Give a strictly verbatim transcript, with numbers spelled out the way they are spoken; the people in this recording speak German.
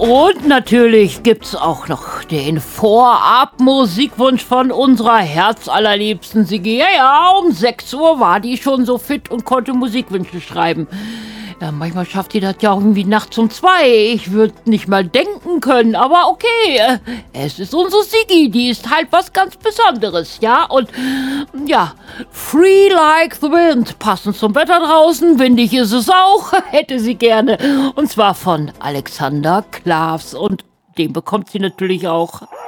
Und natürlich gibt's auch noch den Vorab-Musikwunsch von unserer herzallerliebsten Sigi. Ja, ja, um sechs Uhr war die schon so fit und konnte Musikwünsche schreiben. Ja, manchmal schafft die das ja irgendwie nachts um zwei. Ich würde nicht mal denken können, aber okay. Es ist unsere Sigi, die ist halt was ganz Besonderes, ja? Und ja, Free Like the Wind, passend zum Wetter draußen, windig ist es auch, hätte sie gerne. Und zwar von Alexander Klavs und den bekommt sie natürlich auch.